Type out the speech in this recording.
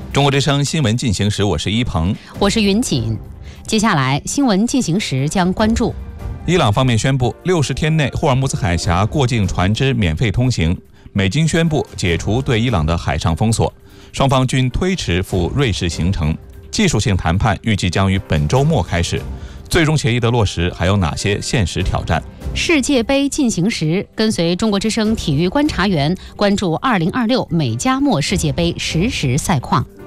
中国之声新闻进行时，我是一鹏， 我是云锦。接下来新闻进行时将关注： 伊朗方面宣布60天内霍尔木兹海峡过境船只免费通行；美军宣布解除对伊朗的海上封锁；双方均推迟赴瑞士行程；技术性谈判预计将于本周末开始。最终协议的落实还有哪些现实挑战？ 世界杯进行时，跟随中国之声体育观察员关注2026美加墨世界杯实时赛况。